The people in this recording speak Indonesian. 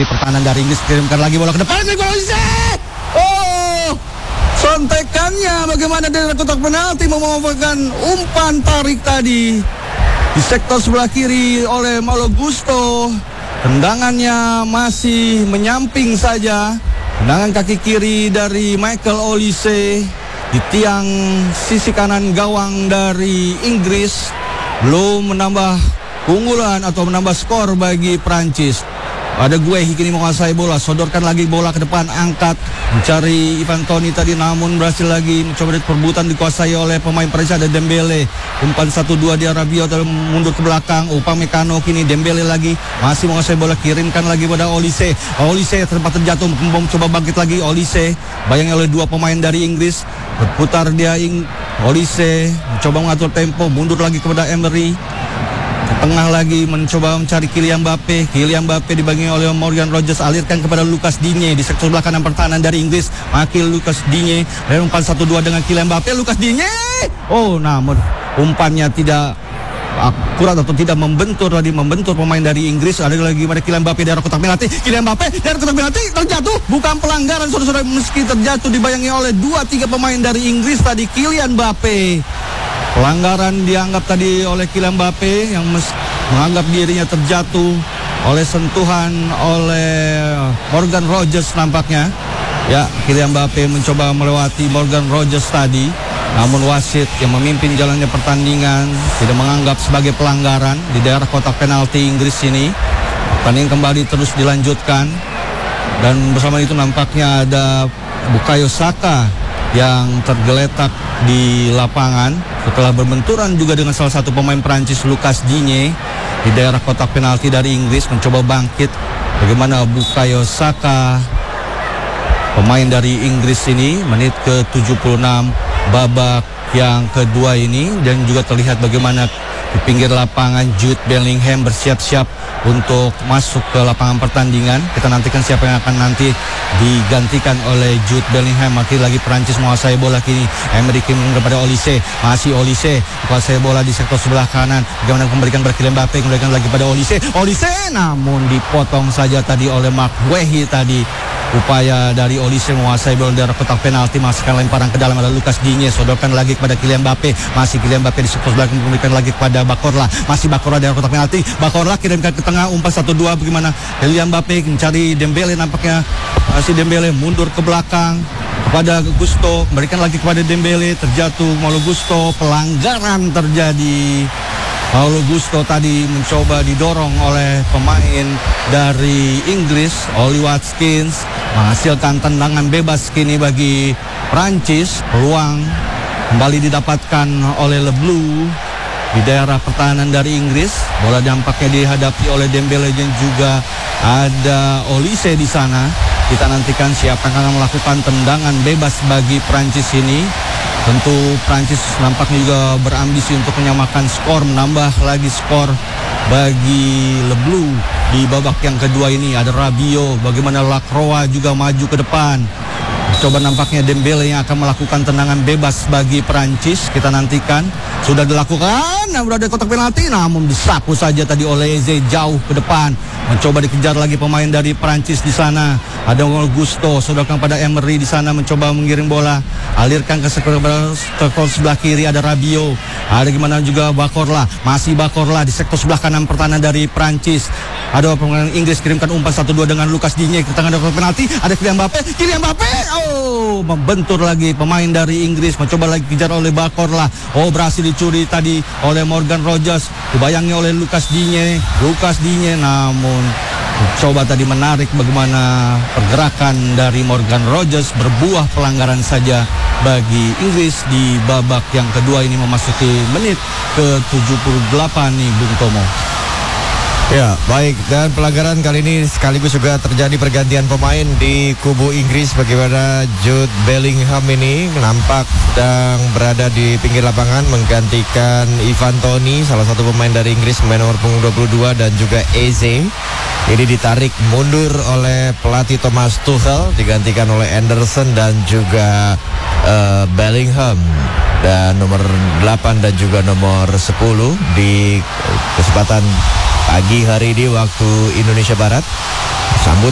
bagi pertahanan dari Inggris. Kirimkan lagi bola ke depan. Oh, sontekannya bagaimana dari kotak penalti memanfaatkan umpan tarik tadi di sektor sebelah kiri oleh Malo Gusto. Tendangannya masih menyamping saja. Tendangan kaki kiri dari Michael Olise di tiang sisi kanan gawang dari Inggris. Belum menambah keunggulan atau menambah skor bagi Prancis. Ada Guehi kini menguasai bola, sodorkan lagi bola ke depan, angkat, mencari Ivan Toney tadi, namun berhasil lagi mencoba perebutan dikuasai oleh pemain Prancis. Ada Dembele, umpan 1-2 dia, Rabiot mundur ke belakang, Upamecano kini, Dembele lagi, masih menguasai bola, kirimkan lagi pada Olise. Olise tempat terjatuh, mencoba bangkit lagi, Olise, bayangin oleh dua pemain dari Inggris, berputar dia, Olise, mencoba mengatur tempo, mundur lagi kepada Emery. Tengah lagi mencoba mencari Kylian Mbappe. Kylian Mbappe dibagi oleh Morgan Rogers, alirkan kepada Lucas Digne di sektor sebelah kanan pertahanan dari Inggris. Makil Lucas Digne, umpan 1-2 dengan Kylian Mbappe. Lucas Digne, oh namun umpannya tidak akurat atau tidak membentur pemain dari Inggris. Ada lagi pada Kylian Mbappe dari kotak penalti. Kylian Mbappe dari kotak penalti terjatuh, bukan pelanggaran saudara-saudara, meski terjatuh dibayangi oleh 2-3 pemain dari Inggris tadi. Kylian Mbappe, pelanggaran dianggap tadi oleh Kylian Mbappe yang menganggap dirinya terjatuh oleh sentuhan oleh Morgan Rogers nampaknya. Ya, Kylian Mbappe mencoba melewati Morgan Rogers tadi, namun wasit yang memimpin jalannya pertandingan tidak menganggap sebagai pelanggaran di daerah kotak penalti Inggris ini. Pertandingan kembali terus dilanjutkan dan bersama itu nampaknya ada Bukayo Saka yang tergeletak di lapangan setelah berbenturan juga dengan salah satu pemain Prancis, Lucas Digne, di daerah kotak penalti dari Inggris. Mencoba bangkit, bagaimana Bukayo Saka, pemain dari Inggris ini, menit ke-76 babak yang kedua ini. Dan juga terlihat bagaimana di pinggir lapangan Jude Bellingham bersiap-siap untuk masuk ke lapangan pertandingan. Kita nantikan siapa yang akan nanti digantikan oleh Jude Bellingham. Masih lagi Prancis menguasai bola kini. Emery kepada Olise, masih Olise menguasai bola di sektor sebelah kanan. Bagaimana memberikan pada Kylian Mbappe, kembalikan lagi pada Olise. Olise namun dipotong saja tadi oleh Mark Guehi tadi. Upaya dari Olise menguasai bola dari kotak penalti, masukkan lemparan ke dalam, ada Lucas Digne, sodorkan lagi kepada Kylian Mbappe, masih Kylian Mbappe di sektor belakang, memberikan lagi kepada Bakorla, masih Bakorla dari kotak penalti, Bakorla kirimkan ke tengah, umpan 1-2, bagaimana Kylian Mbappe mencari Dembele, nampaknya masih Dembele mundur ke belakang kepada Gusto, memberikan lagi kepada Dembele, terjatuh Malo Gusto, pelanggaran terjadi. Paulo Gusto tadi mencoba didorong oleh pemain dari Inggris, Oli Watkins, menghasilkan tendangan bebas kini bagi Prancis. Peluang kembali didapatkan oleh Le Bleu di daerah pertahanan dari Inggris. Bola dampaknya dihadapi oleh Dembele dan juga ada Olise di sana. Kita nantikan siapa yang akan melakukan tendangan bebas bagi Prancis ini. Tentu Prancis nampaknya juga berambisi untuk menyamakan skor, menambah lagi skor bagi Le Bleu di babak yang kedua ini. Ada Rabiot, bagaimana Lacroix juga maju ke depan. Coba nampaknya Dembele yang akan melakukan tendangan bebas bagi Prancis. Kita nantikan. Sudah dilakukan, berada di kotak penalti, namun disapu saja tadi oleh Eze jauh ke depan. Mencoba dikejar lagi pemain dari Prancis di sana. Ada Gusto, sodorkan pada Emery di sana, mencoba mengiring bola, alirkan ke sektor sebelah kiri. Ada Rabiot, ada gimana juga Bakorla, masih Bakorla di sektor sebelah kanan pertahanan dari Prancis. Ada pemain Inggris kirimkan umpan 1-2 dengan Lucas Digne ke tengah dari penalti. Ada Kylian Mbappe, oh membentur lagi pemain dari Inggris, mencoba lagi kejar oleh Bakorla. Oh berhasil dicuri tadi oleh Morgan Rogers, dibayangi oleh Lucas Digne, namun coba tadi menarik, bagaimana pergerakan dari Morgan Rogers berbuah pelanggaran saja bagi Inggris di babak yang kedua ini, memasuki menit ke-78 nih Bung Tomo. Ya, baik, dan pelanggaran kali ini sekaligus juga terjadi pergantian pemain di kubu Inggris. Bagaimana Jude Bellingham ini nampak sedang berada di pinggir lapangan menggantikan Ivan Toney, salah satu pemain dari Inggris, pemain nomor punggung 22, dan juga Eze. Ini ditarik mundur oleh pelatih Thomas Tuchel, digantikan oleh Anderson dan juga Bellingham. Dan nomor 8 dan juga nomor 10 di kesempatan pagi hari ini waktu Indonesia Barat. Sambut